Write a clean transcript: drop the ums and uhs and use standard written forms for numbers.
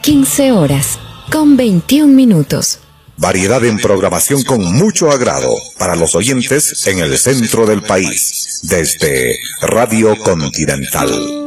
15 horas, con 21 minutos. Variedad en programación con mucho agrado para los oyentes en el centro del país, desde Radio Continental.